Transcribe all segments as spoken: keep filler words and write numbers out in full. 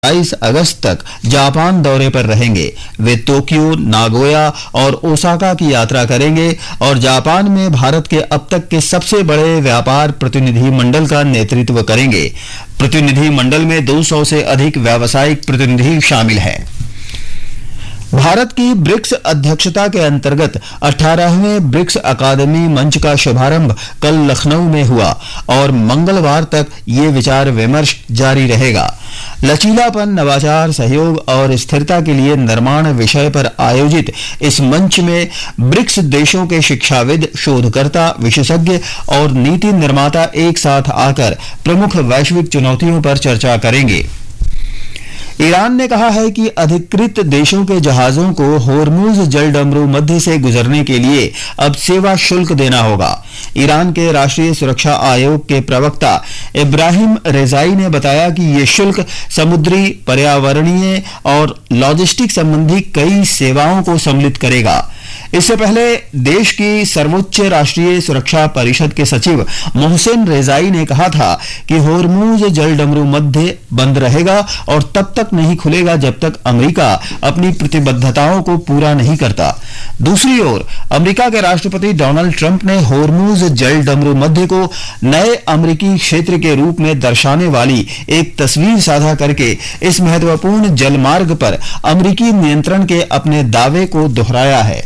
बाईस अगस्त तक जापान दौरे पर रहेंगे। वे टोक्यो, नागोया और ओसाका की यात्रा करेंगे और जापान में भारत के अब तक के सबसे बड़े व्यापार प्रतिनिधि मंडल का नेतृत्व करेंगे। प्रतिनिधि मंडल में दो सौ से अधिक व्यावसायिक प्रतिनिधि शामिल हैं। भारत की ब्रिक्स अध्यक्षता के अंतर्गत अठारहवें ब्रिक्स अकादमी मंच का शुभारंभ कल लखनऊ में हुआ और मंगलवार तक ये विचार विमर्श जारी रहेगा। लचीलापन, नवाचार, सहयोग और स्थिरता के लिए निर्माण विषय पर आयोजित इस मंच में ब्रिक्स देशों के शिक्षाविद, शोधकर्ता, विशेषज्ञ और नीति निर्माता एक साथ आकर प्रमुख वैश्विक चुनौतियों पर चर्चा करेंगे। ईरान ने कहा है कि अधिकृत देशों के जहाजों को होर्मुज जलडमरू मध्य से गुजरने के लिए अब सेवा शुल्क देना होगा। ईरान के राष्ट्रीय सुरक्षा आयोग के प्रवक्ता इब्राहिम रेजाई ने बताया कि ये शुल्क समुद्री, पर्यावरणीय और लॉजिस्टिक संबंधी कई सेवाओं को सम्मिलित करेगा। इससे पहले देश की सर्वोच्च राष्ट्रीय सुरक्षा परिषद के सचिव मोहसिन रेजाई ने कहा था कि होर्मुज जलडमरू मध्य बंद रहेगा और तब तक नहीं खुलेगा जब तक अमेरिका अपनी प्रतिबद्धताओं को पूरा नहीं करता। दूसरी ओर अमेरिका के राष्ट्रपति डोनाल्ड ट्रंप ने होर्मुज जलडमरू मध्य को नए अमेरिकी क्षेत्र के रूप में दर्शाने वाली एक तस्वीर साझा करके इस महत्वपूर्ण जलमार्ग पर अमेरिकी नियंत्रण के अपने दावे को दोहराया है।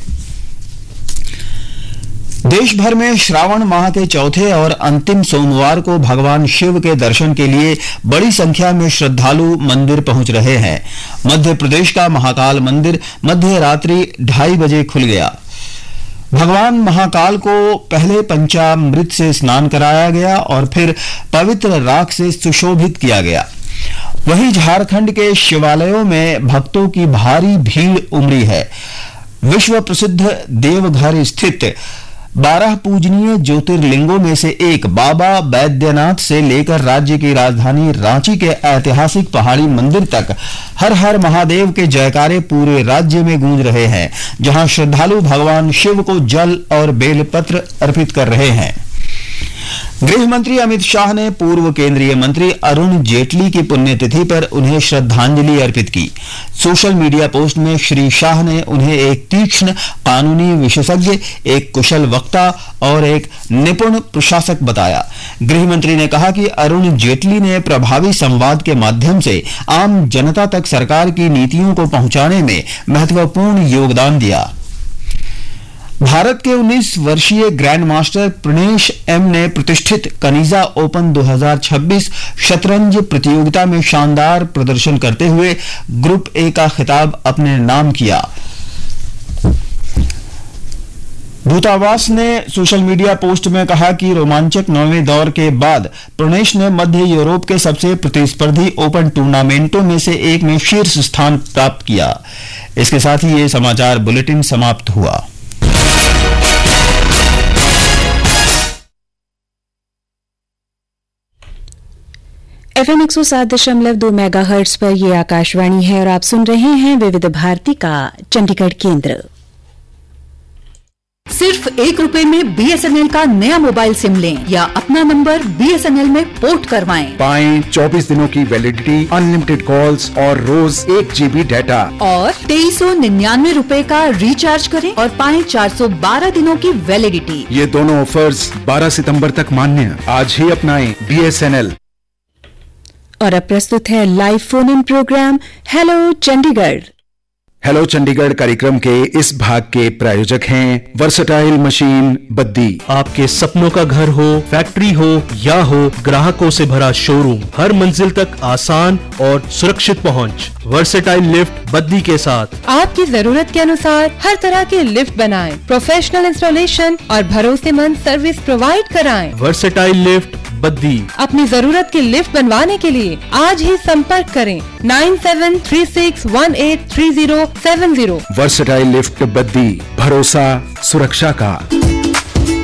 देश भर में श्रावण माह के चौथे और अंतिम सोमवार को भगवान शिव के दर्शन के लिए बड़ी संख्या में श्रद्धालु मंदिर पहुंच रहे हैं। मध्य प्रदेश का महाकाल मंदिर मध्य रात्रि ढाई बजे खुल गया। भगवान महाकाल को पहले पंचामृत से स्नान कराया गया और फिर पवित्र राख से सुशोभित किया गया। वहीं झारखंड के शिवालयों में भक्तों की भारी भीड़ उमड़ी है। विश्व प्रसिद्ध देवघर स्थित बारह पूजनीय ज्योतिर्लिंगों में से एक बाबा बैद्यनाथ से लेकर राज्य की राजधानी रांची के ऐतिहासिक पहाड़ी मंदिर तक हर हर महादेव के जयकारे पूरे राज्य में गूंज रहे हैं, जहां श्रद्धालु भगवान शिव को जल और बेलपत्र अर्पित कर रहे हैं। गृह मंत्री अमित शाह ने पूर्व केंद्रीय मंत्री अरुण जेटली की पुण्यतिथि पर उन्हें श्रद्धांजलि अर्पित की। सोशल मीडिया पोस्ट में श्री शाह ने उन्हें एक तीक्ष्ण कानूनी विशेषज्ञ, एक कुशल वक्ता और एक निपुण प्रशासक बताया। गृह मंत्री ने कहा कि अरुण जेटली ने प्रभावी संवाद के माध्यम से आम जनता तक सरकार की नीतियों को पहुंचाने में महत्वपूर्ण योगदान दिया। भारत के उन्नीस वर्षीय ग्रैंड मास्टर प्रणेश एम ने प्रतिष्ठित कनिजा ओपन दो हज़ार छब्बीस शतरंज प्रतियोगिता में शानदार प्रदर्शन करते हुए ग्रुप ए का खिताब अपने नाम किया। दूतावास ने सोशल मीडिया पोस्ट में कहा कि रोमांचक नौवें दौर के बाद प्रणेश ने मध्य यूरोप के सबसे प्रतिस्पर्धी ओपन टूर्नामेंटों में से एक में शीर्ष स्थान प्राप्त किया। इसके साथ ही ये समाचार बुलेटिन समाप्त हुआ। एफ एम एक सौ सात दशमलव दो मेगा हर्ट्ज पर यह आकाशवाणी है और आप सुन रहे हैं विविध भारती का चंडीगढ़ केंद्र। सिर्फ एक रुपए में बी एस एन एल का नया मोबाइल सिम लें या अपना number B S N L में पोर्ट करवाएं। पाएं चौबीस दिनों की वैलिडिटी, अनलिमिटेड कॉल्स और रोज एक जीबी डाटा और तेईस सौ निन्यानवे रूपए का रिचार्ज करें और पाएं चार सौ बारह दिनों की वैलिडिटी। ये दोनों ऑफर्स बारह सितंबर तक मान्य। आज ही अपनाएं बी एस एन एल। और अब प्रस्तुत है live phone in programme hello Chandigarh. Hello Chandigarh कार्यक्रम के इस भाग के प्रायोजक हैं वर्सटाइल मशीन बद्दी। आपके सपनों का घर हो, फैक्ट्री हो या हो ग्राहकों से भरा शोरूम, हर मंजिल तक आसान और सुरक्षित पहुंच। वर्सटाइल लिफ्ट बद्दी के साथ आपकी जरूरत के अनुसार हर तरह के लिफ्ट बनाएं, प्रोफेशनल इंस्टॉलेशन और भरोसेमंद सर्विस प्रोवाइड कराएं। Versatile lift Baddi. अपनी जरूरत की लिफ्ट बनवाने के लिए आज ही संपर्क करें nine seven three six one eight three zero seven zero. Versatile lift Baddi, भरोसा सुरक्षा का।